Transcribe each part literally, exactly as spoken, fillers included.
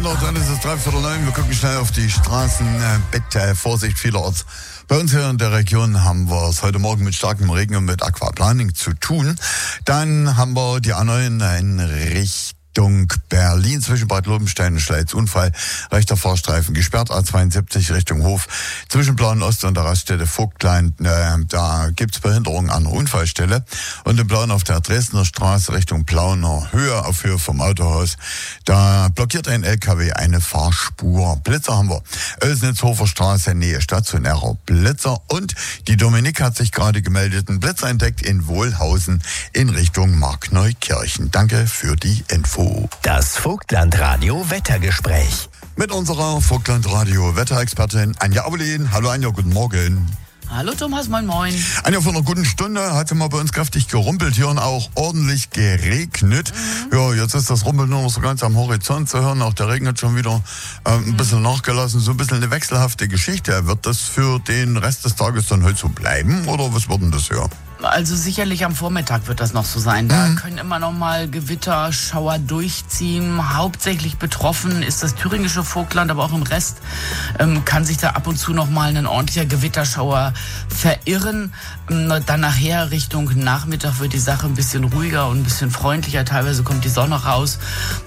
noch, dann ist es dreiviertel neun. Wir gucken schnell auf die Straßen. Bitte Vorsicht vielerorts. Bei uns hier in der Region haben wir es heute Morgen mit starkem Regen und mit Aquaplaning zu tun. Dann haben wir die A neun in Richtung Berlin zwischen Bad Lobenstein und Schleiz. Unfall, rechter Fahrstreifen gesperrt, A zweiundsiebzig Richtung Hof. Zwischen Blauen Ost und der Raststätte Vogtlein, äh, da gibt's Behinderungen an der Unfallstelle. Und in Blauen auf der Dresdner Straße Richtung Plauner Höhe, auf Höhe vom Autohaus, da blockiert ein L K W eine Fahrspur. Blitzer haben wir. Oelsnitzhofer Straße, Nähe stationärer Blitzer. Und die Dominik hat sich gerade gemeldet, einen Blitzer entdeckt in Wohlhausen in Richtung Markneukirchen. Danke für die Info. Das Vogtlandradio Wettergespräch. Mit unserer Vogtlandradio Wetterexpertin Anja Abelin. Hallo Anja, guten Morgen. Hallo Thomas, moin moin. Anja, vor einer guten Stunde hat es mal bei uns kräftig gerumpelt hier und auch ordentlich geregnet. Mhm. Ja, jetzt ist das Rumpeln nur noch so ganz am Horizont zu hören. Auch der Regen hat schon wieder äh, ein mhm. bisschen nachgelassen. So ein bisschen eine wechselhafte Geschichte. Wird das für den Rest des Tages dann heute so bleiben oder was wird denn das hier? Also sicherlich am Vormittag wird das noch so sein. Da mhm. können immer noch mal Gewitterschauer durchziehen. Hauptsächlich betroffen ist das thüringische Vogtland, aber auch im Rest ähm, kann sich da ab und zu noch mal ein ordentlicher Gewitterschauer verirren. Ähm, dann nachher Richtung Nachmittag wird die Sache ein bisschen ruhiger und ein bisschen freundlicher. Teilweise kommt die Sonne raus.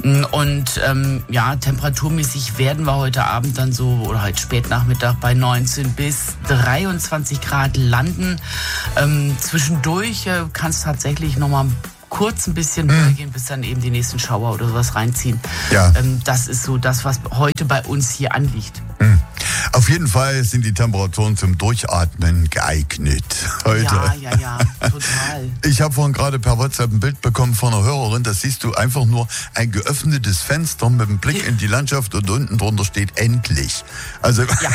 Und ähm, ja, temperaturmäßig werden wir heute Abend dann so, oder heute Spätnachmittag bei neunzehn bis dreiundzwanzig Grad landen. Ähm, Zwischendurch äh, kann es tatsächlich noch mal kurz ein bisschen höher gehen, bis dann eben die nächsten Schauer oder sowas reinziehen. Ja. Ähm, das ist so das, was heute bei uns hier anliegt. Mhm. Auf jeden Fall sind die Temperaturen zum Durchatmen geeignet heute. Ja, ja, ja, total. Ich habe vorhin gerade per WhatsApp ein Bild bekommen von einer Hörerin, da siehst du einfach nur ein geöffnetes Fenster mit einem Blick in die Landschaft und unten drunter steht endlich. Also, ja,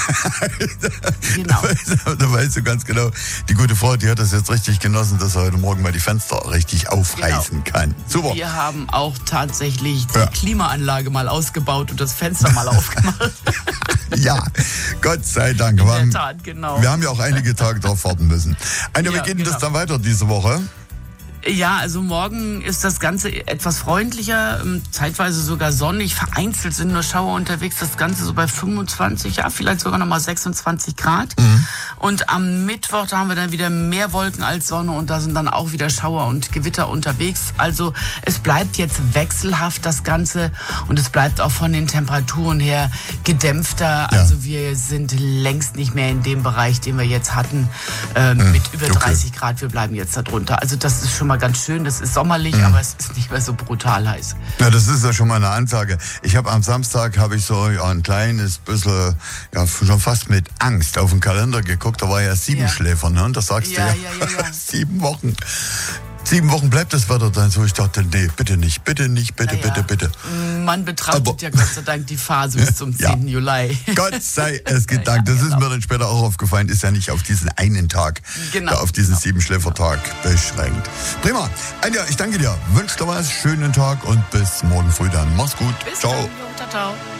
genau. da, weißt, da weißt du ganz genau, die gute Frau, die hat das jetzt richtig genossen, dass er heute Morgen mal die Fenster richtig aufreißen genau. kann. Super. Wir haben auch tatsächlich die ja. Klimaanlage mal ausgebaut und das Fenster mal aufgemacht. Ja, Gott sei Dank. In der Tat, genau. Wir haben ja auch einige Tage drauf warten müssen. Anja, ja, wie geht genau. das dann weiter diese Woche? Ja, also morgen ist das Ganze etwas freundlicher, zeitweise sogar sonnig. Vereinzelt sind nur Schauer unterwegs. Das Ganze so bei fünfundzwanzig, ja, vielleicht sogar nochmal sechsundzwanzig Grad. Mhm. Und am Mittwoch, da haben wir dann wieder mehr Wolken als Sonne und da sind dann auch wieder Schauer und Gewitter unterwegs. Also es bleibt jetzt wechselhaft das Ganze und es bleibt auch von den Temperaturen her gedämpfter. Ja. Also wir sind längst nicht mehr in dem Bereich, den wir jetzt hatten, äh, mhm. mit über okay. dreißig Grad. Wir bleiben jetzt da drunter. Also das ist schon mal ganz schön, das ist sommerlich, mhm. aber es ist nicht mehr so brutal heiß. Ja, das ist ja schon mal eine Ansage. Ich habe am Samstag, habe ich so ja, ein kleines bisschen, ja, schon fast mit Angst auf den Kalender geguckt, da war ja Siebenschläfer, ne? Und das sagst ja, du ja, ja, ja, ja. sieben Wochen. Sieben Wochen bleibt das Wetter dann so. Ich dachte, nee, bitte nicht, bitte nicht, bitte, naja. bitte, bitte. Man betrachtet aber, ja Gott sei Dank die Phase bis zum zehnten Ja. Juli. Gott sei es gedankt. Das ja, genau. ist mir dann später auch aufgefallen. Ist ja nicht auf diesen einen Tag, genau. da auf diesen genau. Siebenschläfertag beschränkt. Prima. Anja, ich danke dir. Wünsche dir was. Schönen Tag und bis morgen früh dann. Mach's gut. Bis ciao. Dann. Jo, ciao, ciao.